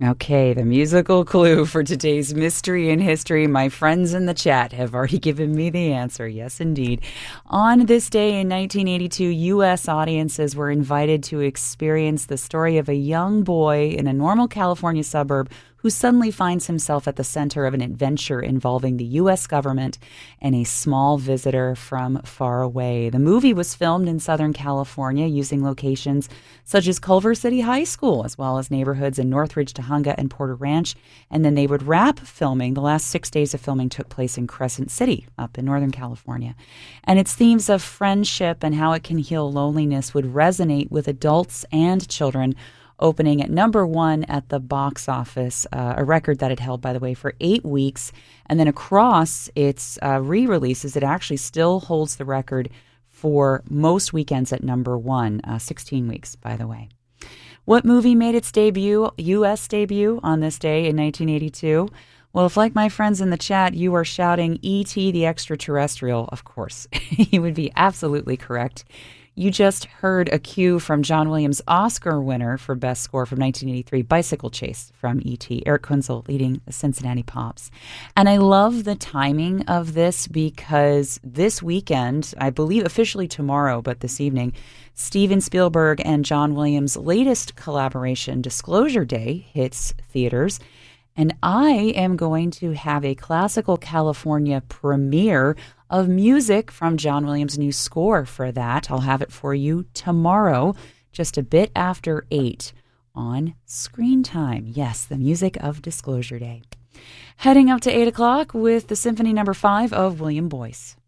Okay, the musical clue for today's Mystery in History. My friends in the chat have already given me the answer. Yes, indeed. On this day in 1982, U.S. audiences were invited to experience the story of a young boy in a normal California suburb who suddenly finds himself at the center of an adventure involving the U.S. government and a small visitor from far away. The movie was filmed in Southern California using locations such as Culver City High School, as well as neighborhoods in Northridge, Tujunga, and Porter Ranch. And then they would wrap filming. The last 6 days of filming took place in Crescent City, up in Northern California. And its themes of friendship and how it can heal loneliness would resonate with adults and children, opening at #1 at the box office, a record that it held, by the way, for 8 weeks. And then across its re-releases, it actually still holds the record for most weekends at #1, 16 weeks, by the way. What movie made its U.S. debut on this day in 1982? Well, if, like my friends in the chat, you are shouting E.T. the Extraterrestrial, of course, you would be absolutely correct. You just heard a cue from John Williams' Oscar winner for Best Score from 1983, Bicycle Chase from E.T., Eric Kunzel leading the Cincinnati Pops. And I love the timing of this because this weekend, I believe officially tomorrow, but this evening, Steven Spielberg and John Williams' latest collaboration, Disclosure Day, hits theaters. And I am going to have a Classical California premiere of music from John Williams' new score for that. I'll have it for you tomorrow, just a bit after 8 on Screen Time. Yes, the music of Disclosure Day. Heading up to 8 o'clock with the Symphony No. 5 of William Boyce.